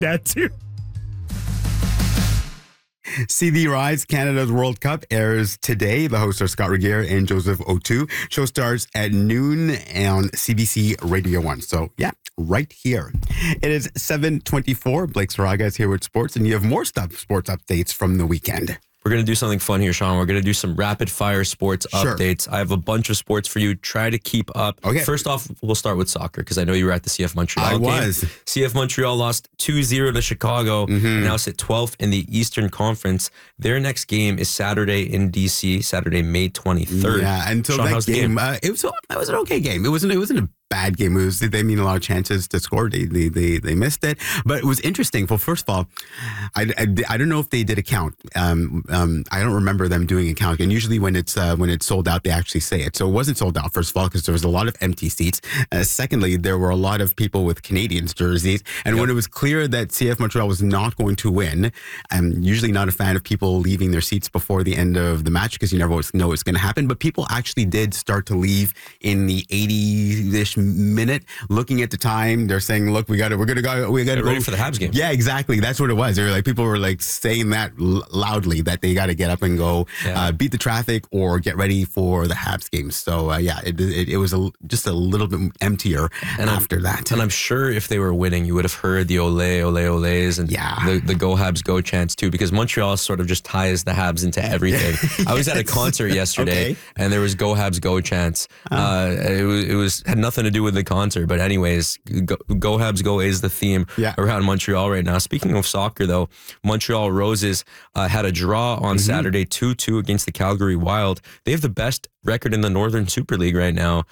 that too. CD Rise, Canada's World Cup airs today. The hosts are Scott Regier and Joseph O'Toole. Show starts at noon on CBC Radio 1. So, yeah, right here. It is 7:24. Blake Saraga is here with sports, and you have more sports updates from the weekend. We're going to do something fun here, Sean. We're going to do some rapid fire sports updates. I have a bunch of sports for you. Try to keep up. Okay. First off, we'll start with soccer because I know you were at the CF Montreal game. I was. CF Montreal lost 2-0 to Chicago. Now sit 12th in the Eastern Conference. Their next game is Saturday in DC, Saturday, May 23rd. Yeah, until Sean, that how's the game, it was an okay game. It wasn't a bad game. They made a lot of chances to score. They missed it, but it was interesting. Well, first of all, I don't know if they did a count. I don't remember them doing a count. And usually when it's sold out, they actually say it. So it wasn't sold out, first of all, because there was a lot of empty seats. Secondly, there were a lot of people with Canadians jerseys. And when it was clear that CF Montreal was not going to win, I'm usually not a fan of people leaving their seats before the end of the match because you never always know what's going to happen. But people actually did start to leave in the 80-ish minute. Looking at the time, they're saying, "Look, we got to go ready for the Habs game." Yeah, exactly. That's what it was. They were like, people were like saying that loudly that they got to get up and go, beat the traffic or get ready for the Habs game. So it was just a little bit emptier after that. And I'm sure if they were winning, you would have heard the ole, ole, oles and the go Habs go chants too, because Montreal sort of just ties the Habs into everything. I was at a concert yesterday and there was go Habs go chants. It had nothing to do with the concert, but anyways, go Habs go is the theme around Montreal right now. Speaking of soccer though, Montreal Roses had a draw on Saturday 2-2 against the Calgary Wild. They have the best record in the Northern Super League right now.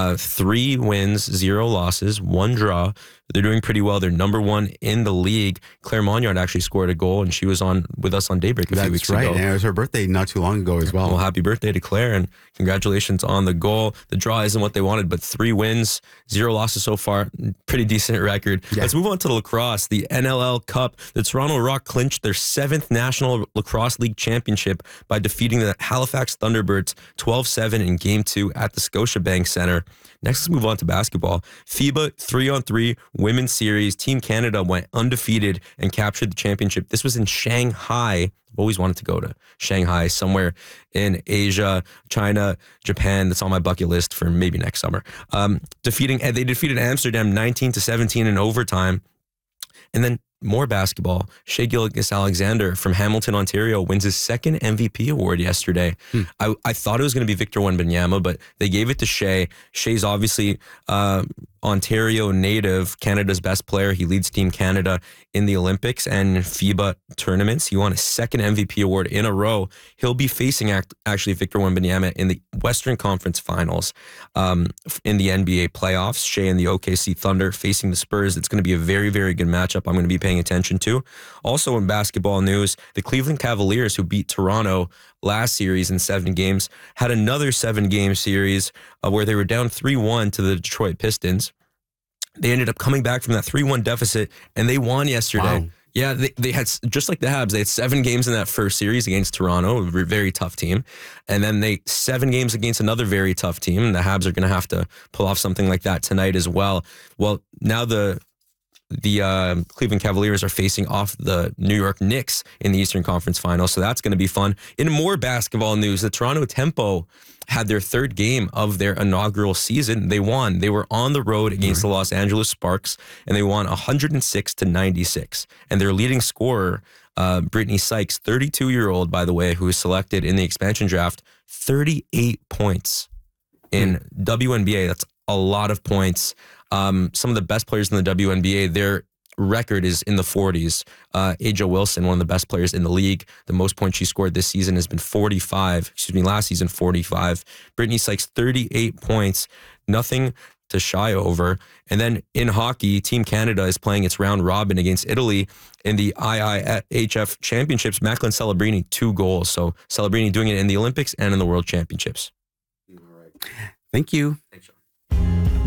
3 wins, 0 losses, 1 draw. They're doing pretty well. They're number 1 in the league. Claire Monniard actually scored a goal, and she was on with us on Daybreak a few weeks ago. That's right. And it was her birthday not too long ago as well. Well, happy birthday to Claire, and congratulations on the goal. The draw isn't what they wanted, but 3 wins, 0 losses so far. Pretty decent record. Yeah. Let's move on to lacrosse. The NLL Cup. The Toronto Rock clinched their 7th National Lacrosse League Championship by defeating the Halifax Thunderbirds 12-7 in Game 2 at the Scotiabank Centre. Next, let's move on to basketball. FIBA 3-on-3 Women's Series. Team Canada went undefeated and captured the championship. This was in Shanghai. I've always wanted to go to Shanghai, somewhere in Asia, China, Japan. That's on my bucket list for maybe next summer. They defeated Amsterdam 19-17 in overtime. And then more basketball. Shea Gilgeous-Alexander from Hamilton, Ontario wins his 2nd MVP award yesterday. I thought it was going to be Victor Wembanyama, but they gave it to Shea. Shea's obviously Ontario native, Canada's best player. He leads Team Canada in the Olympics and FIBA tournaments. He won his 2nd MVP award in a row. He'll be facing actually Victor Wembanyama in the Western Conference Finals in the NBA playoffs. Shea and the OKC Thunder facing the Spurs. It's going to be a very, very good matchup I'm going to be paying attention to. Also in basketball news, the Cleveland Cavaliers, who beat Toronto last series in 7 games, had another 7-game series where they were down 3-1 to the Detroit Pistons. They ended up coming back from that 3-1 deficit, and they won yesterday. Wow. Yeah, they had, just like the Habs, they had 7 games in that first series against Toronto, a very tough team. And then 7 games against another very tough team. And the Habs are going to have to pull off something like that tonight as well. Well, now the Cleveland Cavaliers are facing off the New York Knicks in the Eastern Conference Finals, so that's going to be fun. In more basketball news, the Toronto Tempo had their 3rd game of their inaugural season. They won. They were on the road against the Los Angeles Sparks, and they won 106-96. And their leading scorer, Brittany Sykes, 32-year-old, by the way, who was selected in the expansion draft, 38 points in WNBA. That's a lot of points. Some of the best players in the WNBA, their record is in the 40s. Aja Wilson, one of the best players in the league. The most points she scored this season has been 45. Last season, 45. Brittany Sykes, 38 points. Nothing to shy over. And then in hockey, Team Canada is playing its round robin against Italy in the IIHF Championships. Macklin Celebrini, 2 goals. So Celebrini doing it in the Olympics and in the World Championships. All right. Thank you. Thanks, Sean.